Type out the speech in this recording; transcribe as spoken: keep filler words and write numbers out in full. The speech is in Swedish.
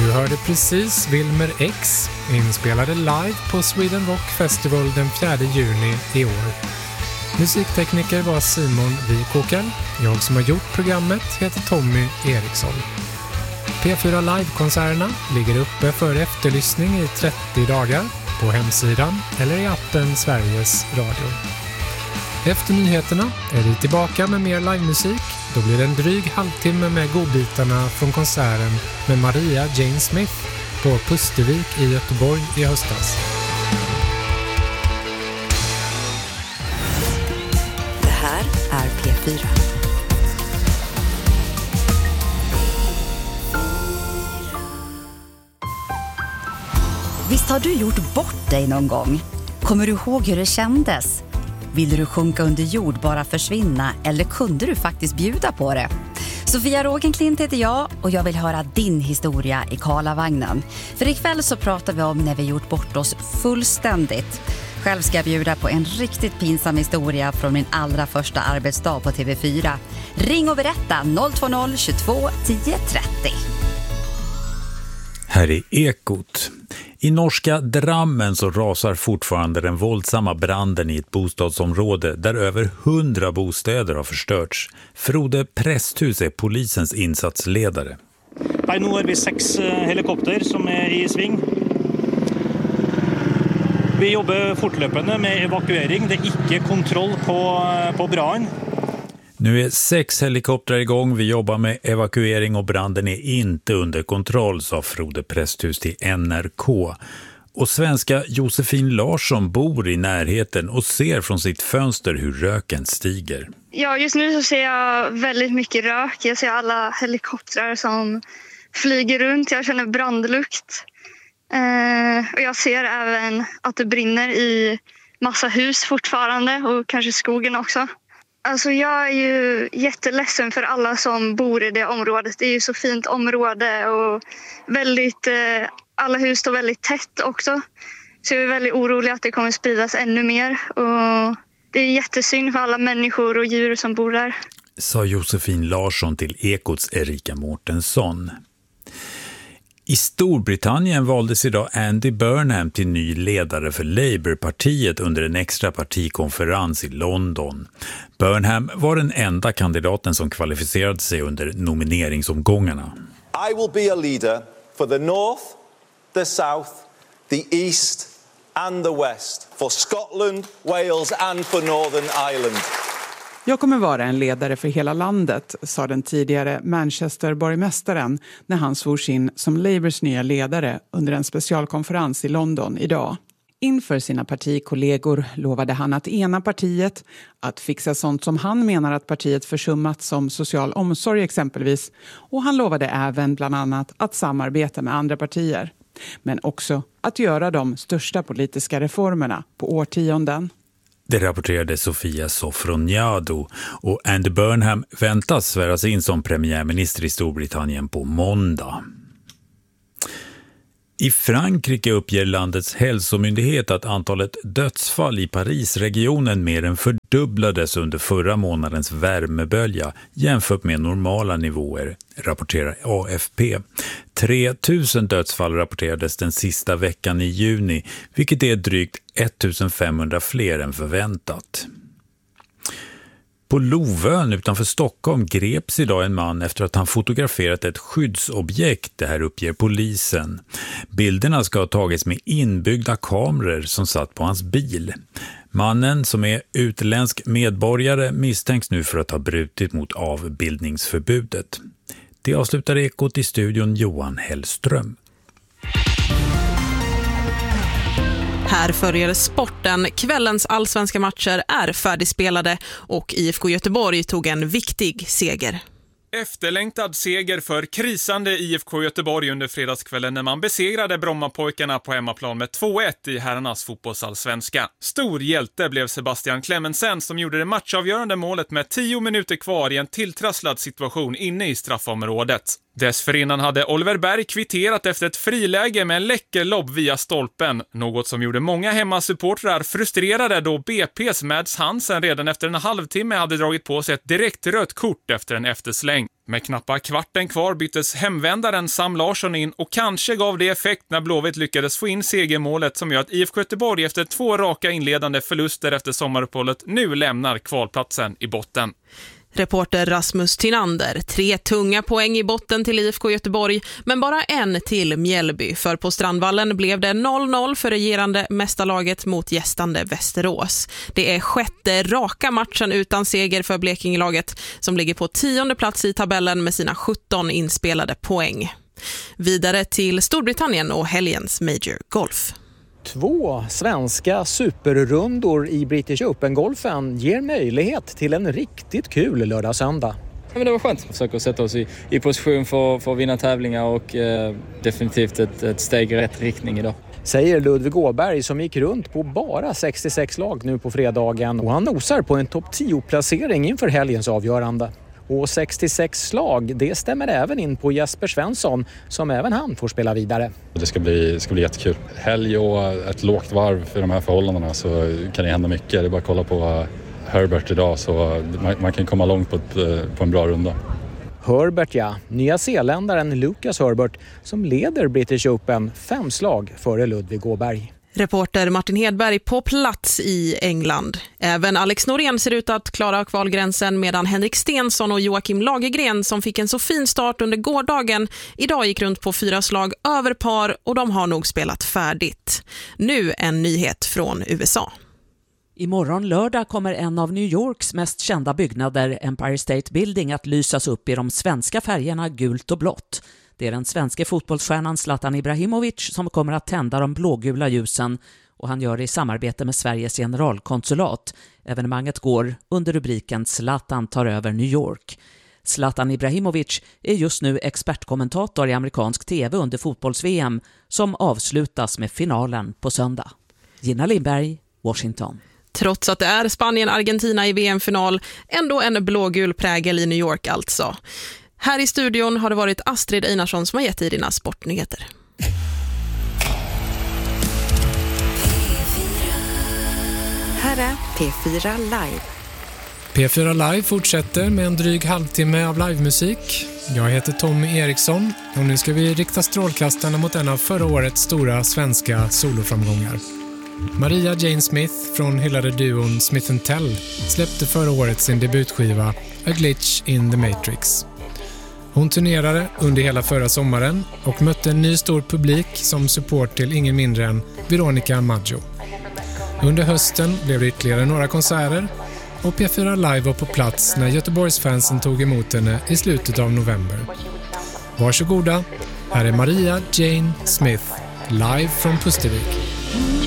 Du hörde precis Wilmer X, inspelade live på Sweden Rock Festival den fjärde juni i år. Musiktekniker var Simon Wikåker. Jag som har gjort programmet heter Tommy Eriksson. P fyra Live-konserterna ligger uppe för efterlyssning i trettio dagar på hemsidan eller i appen Sveriges Radio. Efter nyheterna är vi tillbaka med mer livemusik. Då blir det en dryg halvtimme med godbitarna från konserten med Maria Jane Smith på Pustervik i Göteborg i höstas. Det här är P fyra. Visst har du gjort bort dig någon gång? Kommer du ihåg hur det kändes? Ville du sjunka under jord, bara försvinna, eller kunde du faktiskt bjuda på det? Sofia Rogenklint heter jag och jag vill höra din historia i Karlavagnen. För ikväll så pratar vi om när vi gjort bort oss fullständigt. Själv ska jag bjuda på en riktigt pinsam historia från min allra första arbetsdag på T V fyra. Ring och berätta noll två noll tjugotvå tio trettio. Här är Ekot. I norska Drammen så rasar fortfarande den våldsamma branden i ett bostadsområde där över hundra bostäder har förstörts. Frode Presthus är polisens insatsledare. Nej, nu har vi sex helikopter som är i sving. Vi jobbar fortlöpande med evakuering. Det är inte kontroll på, på branden. Nu är sex helikoptrar igång. Vi jobbar med evakuering och branden är inte under kontroll, sa Frode Presthus till N R K. Och svenska Josefin Larsson bor i närheten och ser från sitt fönster hur röken stiger. Ja, just nu så ser jag väldigt mycket rök. Jag ser alla helikoptrar som flyger runt. Jag känner brandlukt. Eh, och jag ser även att det brinner i massa hus fortfarande och kanske skogen också. Alltså jag är ju jätteledsen för alla som bor i det området. Det är ju så fint område och väldigt, eh, alla hus står väldigt tätt också. Så jag är väldigt orolig att det kommer spridas ännu mer. Och det är jättesynd för alla människor och djur som bor där. Sa Josefin Larsson till Ekots Erika Mårtensson. I Storbritannien valdes idag Andy Burnham till ny ledare för Labourpartiet under en extra partikonferens i London. Burnham var den enda kandidaten som kvalificerade sig under nomineringsomgångarna. I will be a leader for the North, the South, the East and the West, for Scotland, Wales and for Northern Ireland. Jag kommer vara en ledare för hela landet, sa den tidigare Manchester-borgmästaren när han svors in som Labours nya ledare under en specialkonferens i London idag. Inför sina partikollegor lovade han att ena partiet, att fixa sånt som han menar att partiet försummat som social omsorg exempelvis, och han lovade även bland annat att samarbeta med andra partier. Men också att göra de största politiska reformerna på årtionden. Det rapporterade Sofia Sofroniado och Andy Burnham väntas sväras in som premiärminister i Storbritannien på måndag. I Frankrike uppger landets hälsomyndighet att antalet dödsfall i Parisregionen mer än fördubblades under förra månadens värmebölja jämfört med normala nivåer, rapporterar A F P. tre tusen dödsfall rapporterades den sista veckan i juni, vilket är drygt ettusenfemhundra fler än förväntat. På Lovön utanför Stockholm greps idag en man efter att han fotograferat ett skyddsobjekt, det här uppger polisen. Bilderna ska ha tagits med inbyggda kameror som satt på hans bil. Mannen, som är utländsk medborgare, misstänks nu för att ha brutit mot avbildningsförbudet. Det avslutar Ekot i studion Johan Hellström. Här följer sporten. Kvällens allsvenska matcher är färdigspelade och I F K Göteborg tog en viktig seger. Efterlängtad seger för krisande I F K Göteborg under fredagskvällen när man besegrade Brommapojkarna på hemmaplan med två ett i herrarnas fotbollsallsvenska. Stor hjälte blev Sebastian Clemensen som gjorde det matchavgörande målet med tio minuter kvar i en tilltrasslad situation inne i straffområdet. Dessförinnan hade Oliver Berg kvitterat efter ett friläge med en läcker lobb via stolpen, något som gjorde många hemmasupportrar frustrerade då B P:s Mads Hansen redan efter en halvtimme hade dragit på sig ett direkt rött kort efter en eftersläng. Med knappa kvarten kvar byttes hemvändaren Sam Larsson in och kanske gav det effekt när Blåvitt lyckades få in segermålet som gör att I F K Göteborg efter två raka inledande förluster efter sommaruppehållet nu lämnar kvalplatsen i botten. Reporter Rasmus Tinander, tre tunga poäng i botten till I F K Göteborg, men bara en till Mjällby, för på Strandvallen blev det noll noll för regerande mästarlaget mot gästande Västerås. Det är sjätte raka matchen utan seger för Blekingelaget som ligger på tionde plats i tabellen med sina sjutton inspelade poäng. Vidare till Storbritannien och helgens Major Golf. Två svenska superrundor i British Open-golfen ger möjlighet till en riktigt kul lördag-söndag. Ja, men det var skönt att försöka sätta oss i, i position för, för att vinna tävlingar och eh, definitivt ett, ett steg i rätt riktning idag. Säger Ludvig Åberg som gick runt på bara sextiosex lag nu på fredagen, och han nosar på en topp tio-placering inför helgens avgörande. Och sextiosex slag, det stämmer även in på Jesper Svensson som även han får spela vidare. Det ska bli, ska bli jättekul. Helg och ett lågt varv för de här förhållandena, så kan det hända mycket. Det är bara att kolla på Herbert idag, så man, man kan komma långt på, ett, på en bra runda. Herbert, ja. Nya zeeländaren Lucas Herbert som leder British Open fem slag före Ludvig Åberg. Reporter Martin Hedberg på plats i England. Även Alex Norén ser ut att klara kvalgränsen, medan Henrik Stensson och Joakim Lagergren, som fick en så fin start under gårdagen, idag gick runt på fyra slag över par, och de har nog spelat färdigt. Nu en nyhet från U S A. Imorgon lördag kommer en av New Yorks mest kända byggnader, Empire State Building, att lysas upp i de svenska färgerna gult och blått. Det är den svenska fotbollsstjärnan Zlatan Ibrahimovic som kommer att tända de blågula ljusen, och han gör det i samarbete med Sveriges generalkonsulat. Evenemanget går under rubriken Zlatan tar över New York. Zlatan Ibrahimovic är just nu expertkommentator i amerikansk tv under fotbolls-V M som avslutas med finalen på söndag. Gina Lindberg, Washington. Trots att det är Spanien-Argentina i V M-final, ändå en blågul prägel i New York alltså. Här i studion har det varit Astrid Einarsson som har gett i dina sportnyheter. Här är P fyra Live. P fyra Live fortsätter med en dryg halvtimme av livemusik. Jag heter Tommy Eriksson och nu ska vi rikta strålkastarna mot en av förra årets stora svenska soloframgångar. Maria Jane Smith från hyllade duon Smith and Tell släppte förra året sin debutskiva A Glitch in the Matrix. Hon turnerade under hela förra sommaren och mötte en ny stor publik som support till ingen mindre än Veronica Maggio. Under hösten blev det ytterligare några konserter och P fyra Live var på plats när Göteborgsfansen tog emot henne i slutet av november. Varsågoda, här är Maria Jane Smith live från Pustervik.